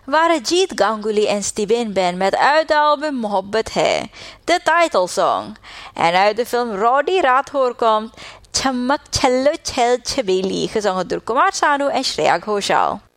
waren Jeet Ganguly en Steven Ben met uit de album Mohabbat Hai, de titelsong. En uit de film Roddy Rathore komt Chamak Chello Chel Chabeli, gezongen door Kumar Sanu en Shreya Ghoshal.